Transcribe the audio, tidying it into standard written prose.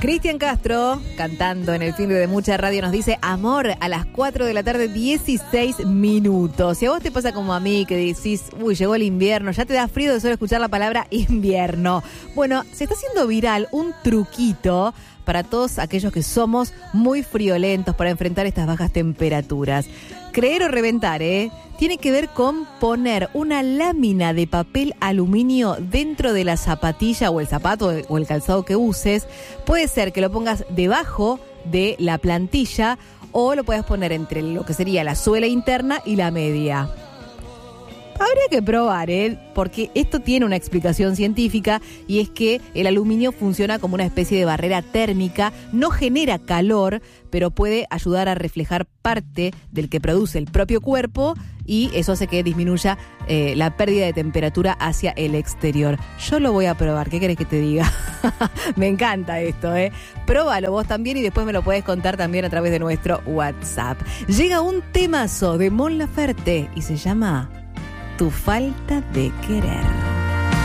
Cristian Castro, cantando en el fin de Mucha Radio, nos dice amor a las 4 de la tarde, 16 minutos. Si a vos te pasa como a mí, que decís, uy, llegó el invierno, ya te da frío de solo escuchar la palabra invierno. Bueno, se está haciendo viral un truquito para todos aquellos que somos muy friolentos para enfrentar estas bajas temperaturas. Creer o reventar, tiene que ver con poner una lámina de papel aluminio dentro de la zapatilla o el zapato o el calzado que uses. Puede ser que lo pongas debajo de la plantilla o lo puedes poner entre lo que sería la suela interna y la media. Habría que probar, porque esto tiene una explicación científica y es que el aluminio funciona como una especie de barrera térmica, no genera calor, pero puede ayudar a reflejar parte del que produce el propio cuerpo y eso hace que disminuya la pérdida de temperatura hacia el exterior. Yo lo voy a probar, ¿qué querés que te diga? Me encanta esto, Próbalo vos también y después me lo podés contar también a través de nuestro WhatsApp. Llega un temazo de Mon Laferte y se llama Tu falta de querer.